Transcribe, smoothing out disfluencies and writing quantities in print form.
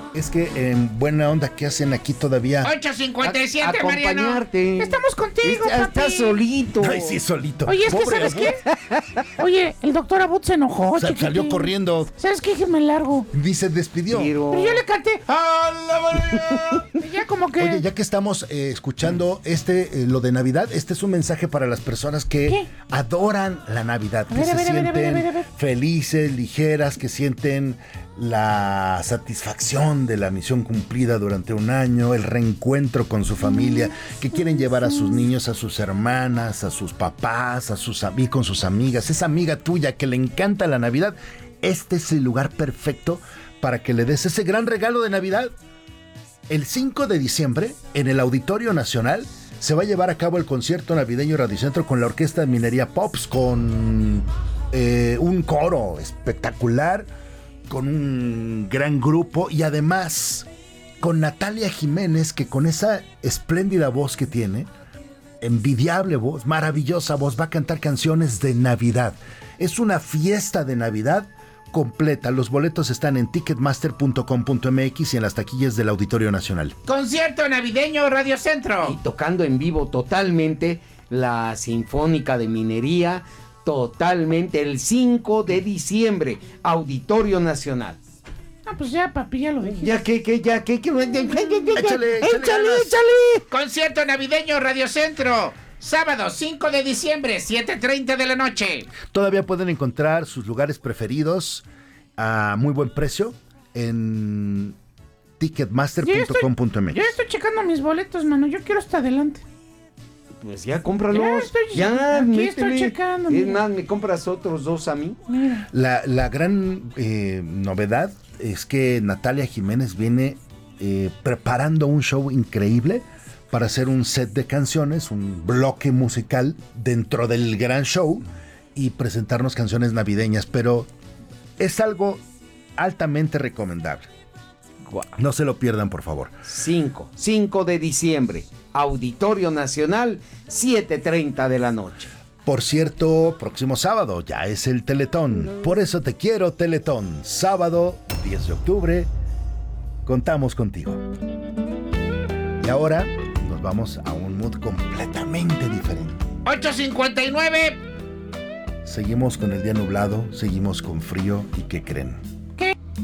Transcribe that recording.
Es que en buena onda, ¿qué hacen aquí todavía? 8:57, Mariano. Acompañarte. Estamos contigo, papi. Estás solito. Ay, sí, solito. Oye, es que, Pobre ¿sabes Abud. qué? Oye, el doctor Abud se enojó, chiquitín. Salió corriendo. ¿Sabes qué? Que me largo. Dice, despidió. Pero yo le canté. ¡A la María! Y ya como que... Oye, ya que estamos escuchando lo de Navidad, este es un mensaje para las personas que ¿Qué? adoran la Navidad, que ver, se a ver, a ver, a ver, sienten a ver. felices, ligeras, que sienten la satisfacción de la misión cumplida durante un año, el reencuentro con su familia, que quieren llevar a sus niños, a sus hermanas, a sus papás, y con sus amigas, esa amiga tuya que le encanta la Navidad. Este es el lugar perfecto para que le des ese gran regalo de Navidad. El 5 de diciembre, en el Auditorio Nacional, se va a llevar a cabo el concierto navideño Radiocentro con la Orquesta de Minería Pops, con un coro espectacular, con un gran grupo y además con Natalia Jiménez, que con esa espléndida voz que tiene, envidiable voz, maravillosa voz, va a cantar canciones de Navidad. Es una fiesta de Navidad completa. Los boletos están en ticketmaster.com.mx y en las taquillas del Auditorio Nacional. Concierto navideño Radio Centro. Y tocando en vivo totalmente la Sinfónica de Minería, totalmente el 5 de diciembre, Auditorio Nacional. Ah, pues ya, papi, ya lo dije. Échale. Concierto navideño Radio Centro. Sábado 5 de diciembre, 7:30 de la noche. Todavía pueden encontrar sus lugares preferidos a muy buen precio en ticketmaster.com.mx. Ya estoy checando mis boletos, mano. Yo quiero hasta adelante. Pues ya cómpralos. Aquí métele. estoy checando. Es Mira. más, me compras otros 2 a mí. Mira. La gran novedad es que Natalia Jiménez viene preparando un show increíble para hacer un set de canciones, un bloque musical dentro del gran show y presentarnos canciones navideñas, pero es algo altamente recomendable. Wow. No se lo pierdan, por favor. 5 de diciembre, Auditorio Nacional, 7:30 de la noche. Por cierto, próximo sábado ya es el Teletón. Por eso te quiero, Teletón. Sábado 10 de octubre, contamos contigo. Y ahora nos vamos a un mood completamente diferente. 8:59. Seguimos con el día nublado, seguimos con frío y ¿qué creen?